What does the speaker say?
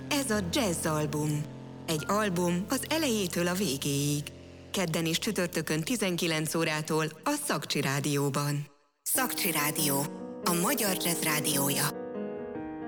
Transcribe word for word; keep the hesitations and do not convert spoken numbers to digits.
Ez a Jazz Album. Egy album az elejétől a végéig. Kedden és csütörtökön tizenkilenc órától a Szakcsi Rádióban. Szakcsi Rádió, a magyar jazz rádiója.